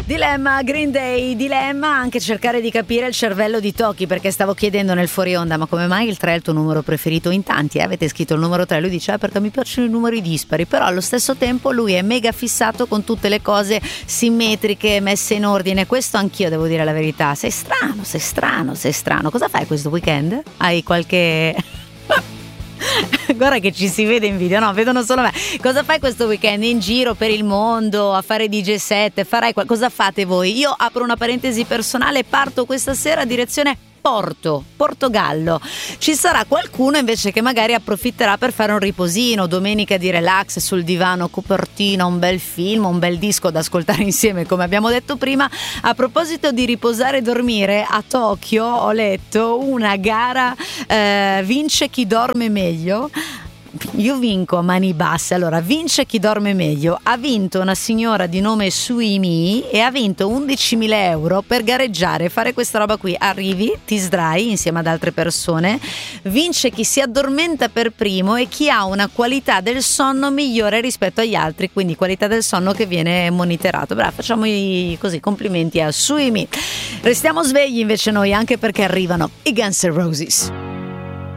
Dilemma Green Day, dilemma anche cercare di capire il cervello di Toki, perché stavo chiedendo nel fuori onda ma come mai il 3 è il tuo numero preferito. In tanti avete scritto il numero 3, lui dice perché mi piacciono i numeri dispari, però allo stesso tempo lui è mega fissato con tutte le cose simmetriche messe in ordine. Questo anch'io devo dire la verità. Sei strano. Cosa fai questo weekend? Hai qualche... Guarda che ci si vede in video, no, vedono solo me. Cosa fai questo weekend? In giro per il mondo a fare DJ set? Cosa fate voi? Io apro una parentesi personale, parto questa sera a direzione Portogallo. Ci sarà qualcuno invece che magari approfitterà per fare un riposino, domenica di relax sul divano, copertina, un bel film, un bel disco da ascoltare insieme come abbiamo detto prima. A proposito di riposare e dormire, a Tokyo ho letto una gara vince chi dorme meglio. Io vinco a mani basse. Allora, vince chi dorme meglio. Ha vinto una signora di nome Suimi e ha vinto 11.000 euro per gareggiare e fare questa roba qui. Arrivi, ti sdrai insieme ad altre persone, vince chi si addormenta per primo e chi ha una qualità del sonno migliore rispetto agli altri, quindi qualità del sonno che viene monitorato. Bravo, facciamo così complimenti a Suimi. Restiamo svegli invece noi, anche perché arrivano i Guns N' Roses.